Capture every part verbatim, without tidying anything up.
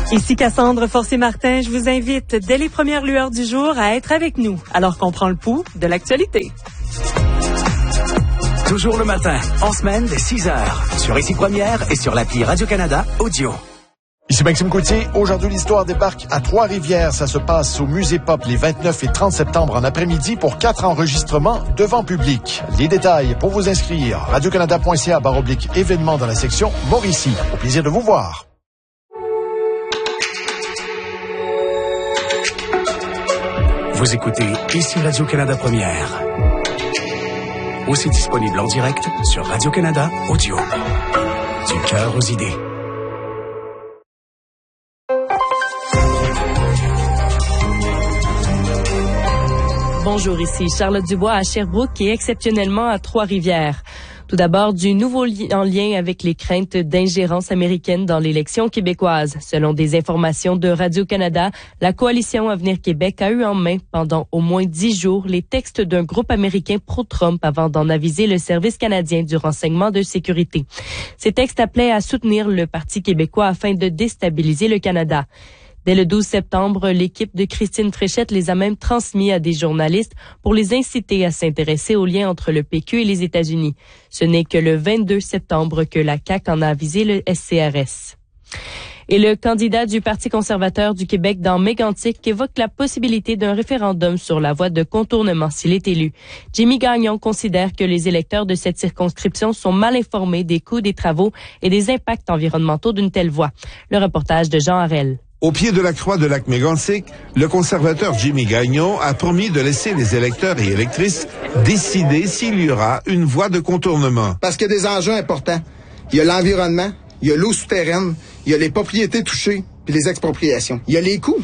Ici Cassandre Forcier-Martin, je vous invite dès les premières lueurs du jour à être avec nous alors qu'on prend le pouls de l'actualité. Toujours le matin, en semaine dès six heures, sur Ici Première et sur l'appli Radio-Canada Audio. Ici Maxime Coutier. Aujourd'hui, l'histoire débarque à Trois-Rivières. Ça se passe au Musée Pop les vingt-neuf et trente septembre en après-midi pour quatre enregistrements devant public. Les détails pour vous inscrire, radiocanada.ca barre oblique événements dans la section Mauricie. Au plaisir de vous voir. Vous écoutez Ici Radio-Canada Première. Aussi disponible en direct sur Radio-Canada Audio. Du cœur aux idées. Bonjour, ici Charlotte Dubois à Sherbrooke et exceptionnellement à Trois-Rivières. Tout d'abord, du nouveau li- en lien avec les craintes d'ingérence américaine dans l'élection québécoise. Selon des informations de Radio-Canada, la coalition Avenir Québec a eu en main pendant au moins dix jours les textes d'un groupe américain pro-Trump avant d'en aviser le Service canadien du renseignement de sécurité. Ces textes appelaient à soutenir le Parti québécois afin de déstabiliser le Canada. Dès le douze septembre, l'équipe de Christine Fréchette les a même transmis à des journalistes pour les inciter à s'intéresser aux liens entre le P Q et les États-Unis. Ce n'est que le vingt-deux septembre que la C A Q en a avisé le S C R S. Et le candidat du Parti conservateur du Québec dans Mégantic évoque la possibilité d'un référendum sur la voie de contournement s'il est élu. Jimmy Gagnon considère que les électeurs de cette circonscription sont mal informés des coûts des travaux et des impacts environnementaux d'une telle voie. Le reportage de Jean Harel. Au pied de la croix de Lac-Mégantic, le conservateur Jimmy Gagnon a promis de laisser les électeurs et électrices décider s'il y aura une voie de contournement. Parce qu'il y a des enjeux importants. Il y a l'environnement, il y a l'eau souterraine, il y a les propriétés touchées, puis les expropriations. Il y a les coûts.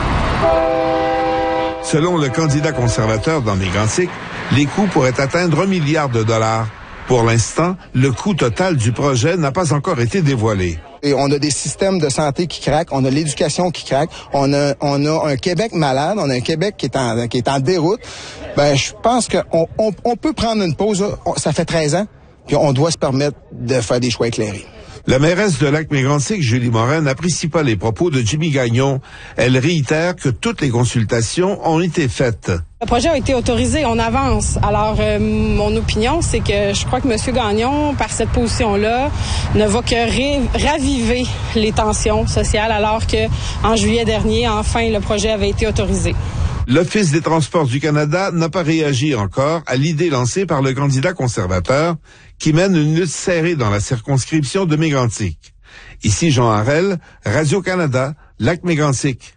Selon le candidat conservateur dans Mégantic, les coûts pourraient atteindre un milliard de dollars. Pour l'instant, le coût total du projet n'a pas encore été dévoilé. Et on a des systèmes de santé qui craquent, on a l'éducation qui craque, on a on a un Québec malade, on a un Québec qui est en qui est en déroute. Ben je pense qu'on on, on peut prendre une pause, là. Ça fait treize ans, puis on doit se permettre de faire des choix éclairés. La mairesse de Lac-Mégantic, Julie Morin, n'apprécie pas les propos de Jimmy Gagnon. Elle réitère que toutes les consultations ont été faites. Le projet a été autorisé, on avance. Alors, euh, mon opinion, c'est que je crois que M. Gagnon, par cette position-là, ne va que ré- raviver les tensions sociales, alors que en juillet dernier, enfin, le projet avait été autorisé. L'Office des transports du Canada n'a pas réagi encore à l'idée lancée par le candidat conservateur qui mène une lutte serrée dans la circonscription de Mégantic. Ici Jean Harel, Radio-Canada, Lac-Mégantic.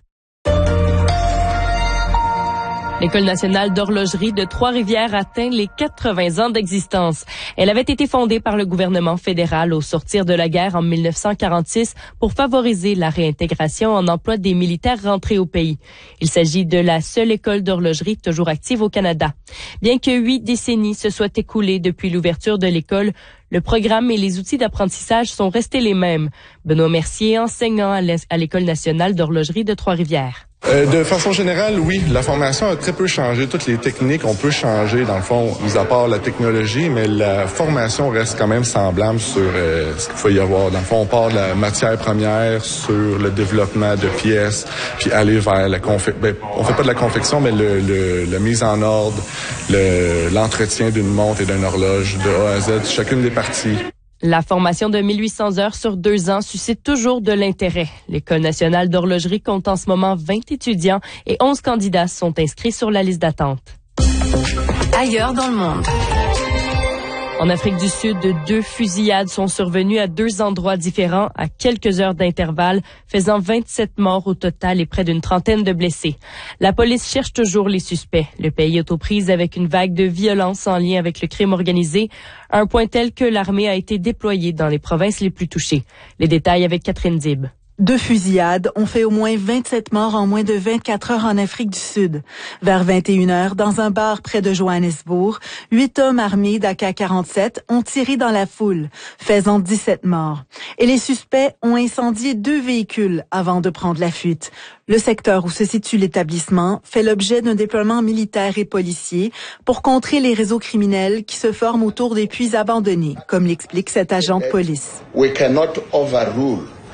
L'École nationale d'horlogerie de Trois-Rivières atteint les quatre-vingts ans d'existence. Elle avait été fondée par le gouvernement fédéral au sortir de la guerre en mille neuf cent quarante-six pour favoriser la réintégration en emploi des militaires rentrés au pays. Il s'agit de la seule école d'horlogerie toujours active au Canada. Bien que huit décennies se soient écoulées depuis l'ouverture de l'école, le programme et les outils d'apprentissage sont restés les mêmes. Benoît Mercier, enseignant à l'École nationale d'horlogerie de Trois-Rivières. Euh, de façon générale, oui, la formation a très peu changé. Toutes les techniques, on peut changer, dans le fond, mis à part la technologie, mais la formation reste quand même semblable sur euh, ce qu'il faut y avoir. Dans le fond, on part de la matière première sur le développement de pièces, puis aller vers la confection. Ben, on fait pas de la confection, mais le, le, la mise en ordre, le, l'entretien d'une montre et d'une horloge de A à Z, chacune des parties. La formation de mille huit cents heures sur deux ans suscite toujours de l'intérêt. L'École nationale d'horlogerie compte en ce moment vingt étudiants et onze candidats sont inscrits sur la liste d'attente. Ailleurs dans le monde. En Afrique du Sud, deux fusillades sont survenues à deux endroits différents à quelques heures d'intervalle, faisant vingt-sept morts au total et près d'une trentaine de blessés. La police cherche toujours les suspects. Le pays est aux prises avec une vague de violence en lien avec le crime organisé, à un point tel que l'armée a été déployée dans les provinces les plus touchées. Les détails avec Catherine Dib. Deux fusillades ont fait au moins vingt-sept morts en moins de vingt-quatre heures en Afrique du Sud. Vers vingt et une heures, dans un bar près de Johannesburg, huit hommes armés d'A K quarante-sept ont tiré dans la foule, faisant dix-sept morts. Et les suspects ont incendié deux véhicules avant de prendre la fuite. Le secteur où se situe l'établissement fait l'objet d'un déploiement militaire et policier pour contrer les réseaux criminels qui se forment autour des puits abandonnés, comme l'explique cet agent de police. We cannot overrule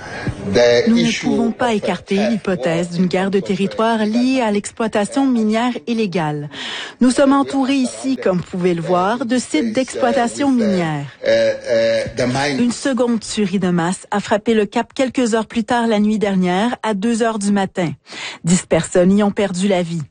Nous ne pouvons pas écarter l'hypothèse d'une guerre de territoire liée à l'exploitation minière illégale. Nous sommes entourés ici, comme vous pouvez le voir, de sites d'exploitation minière. Une seconde tuerie de masse a frappé le Cap quelques heures plus tard la nuit dernière, à deux heures du matin. Dix personnes y ont perdu la vie.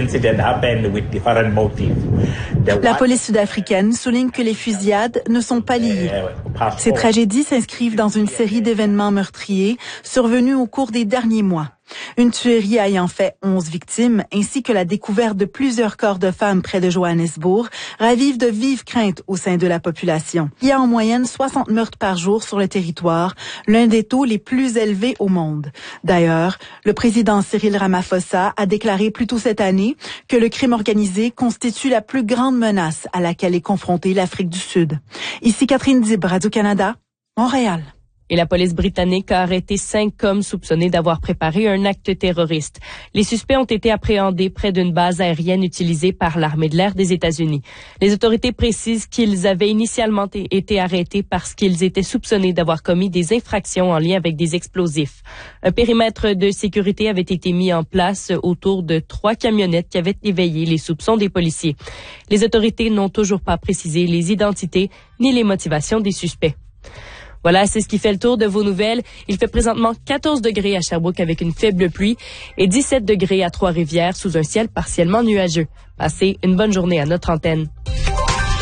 La police sud-africaine souligne que les fusillades ne sont pas liées. Ces tragédies s'inscrivent dans une série d'événements meurtriers survenus au cours des derniers mois. Une tuerie ayant fait onze victimes, ainsi que la découverte de plusieurs corps de femmes près de Johannesburg, ravivent de vives craintes au sein de la population. Il y a en moyenne soixante meurtres par jour sur le territoire, l'un des taux les plus élevés au monde. D'ailleurs, le président Cyril Ramaphosa a déclaré plus tôt cette année que le crime organisé constitue la plus grande menace à laquelle est confrontée l'Afrique du Sud. Ici Catherine Dib, Radio-Canada, Montréal. Et la police britannique a arrêté cinq hommes soupçonnés d'avoir préparé un acte terroriste. Les suspects ont été appréhendés près d'une base aérienne utilisée par l'armée de l'air des États-Unis. Les autorités précisent qu'ils avaient initialement été arrêtés parce qu'ils étaient soupçonnés d'avoir commis des infractions en lien avec des explosifs. Un périmètre de sécurité avait été mis en place autour de trois camionnettes qui avaient éveillé les soupçons des policiers. Les autorités n'ont toujours pas précisé les identités ni les motivations des suspects. Voilà, c'est ce qui fait le tour de vos nouvelles. Il fait présentement quatorze degrés à Sherbrooke avec une faible pluie et dix-sept degrés à Trois-Rivières sous un ciel partiellement nuageux. Passez une bonne journée à notre antenne.